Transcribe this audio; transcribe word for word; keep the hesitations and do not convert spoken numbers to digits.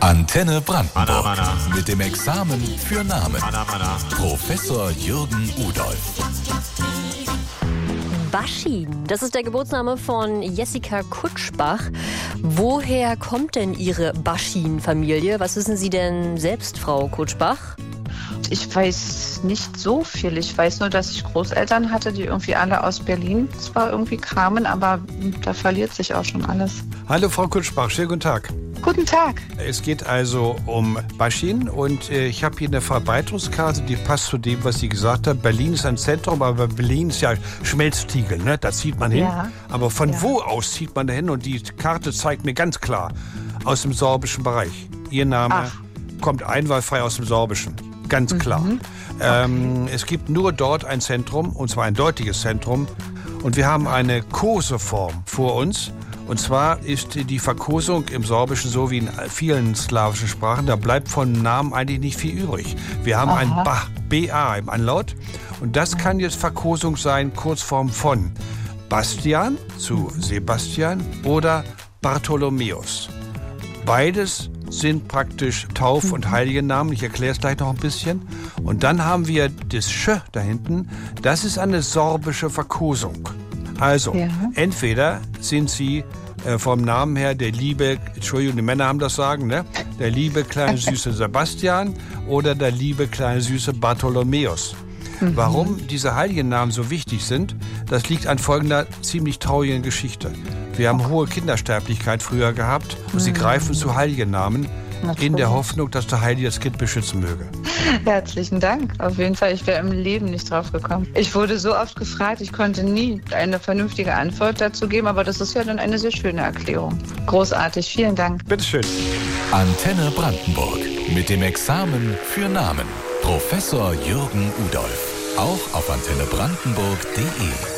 Antenne Brandenburg. Mana, mana. Mit dem Examen für Namen. Mana, mana. Professor Jürgen Udolph. Baschin, das ist der Geburtsname von Jessica Kutschbach. Woher kommt denn Ihre Baschin-Familie? Was wissen Sie denn selbst, Frau Kutschbach? Ich weiß nicht so viel. Ich weiß nur, dass ich Großeltern hatte, die irgendwie alle aus Berlin zwar irgendwie kamen, aber da verliert sich auch schon alles. Hallo Frau Kutschbach, schönen guten Tag. Guten Tag. Es geht also um Baschin und äh, ich habe hier eine Verbreitungskarte, die passt zu dem, was Sie gesagt haben. Berlin ist ein Zentrum, aber Berlin ist ja Schmelztiegel, ne? Da zieht man hin. Ja. Aber von Ja. wo aus zieht man da hin? Und die Karte zeigt mir ganz klar, aus dem sorbischen Bereich. Ihr Name Ach. kommt einwandfrei aus dem Sorbischen. Ganz klar. Mhm. Ähm, es gibt nur dort ein Zentrum, und zwar ein deutiges Zentrum. Und wir haben eine Koseform vor uns. Und zwar ist die Verkosung im Sorbischen so wie in vielen slawischen Sprachen. Da bleibt von Namen eigentlich nicht viel übrig. Wir haben Aha. ein Ba, B A im Anlaut. Und das kann jetzt Verkosung sein, Kurzform von Bastian zu Sebastian oder Bartholomäus. Beides sind praktisch Tauf- und Heiligennamen. Ich erkläre es gleich noch ein bisschen. Und dann haben wir das Sch da hinten. Das ist eine sorbische Verkosung. Also, Ja. entweder sind sie äh, vom Namen her der liebe, Entschuldigung, die Männer haben das sagen, ne? Der liebe kleine süße Sebastian oder der liebe kleine süße Bartholomäus. Mhm. Warum diese Heiligennamen so wichtig sind, das liegt an folgender ziemlich traurigen Geschichte. Wir haben hohe Kindersterblichkeit früher gehabt und sie greifen zu Heiligennamen in der Hoffnung, dass der Heilige das Kind beschützen möge. Herzlichen Dank. Auf jeden Fall, ich wäre im Leben nicht drauf gekommen. Ich wurde so oft gefragt, ich konnte nie eine vernünftige Antwort dazu geben, aber das ist ja dann eine sehr schöne Erklärung. Großartig, vielen Dank. Bitteschön. Antenne Brandenburg. Mit dem Examen für Namen. Professor Jürgen Udolph. Auch auf antenne brandenburg punkt de.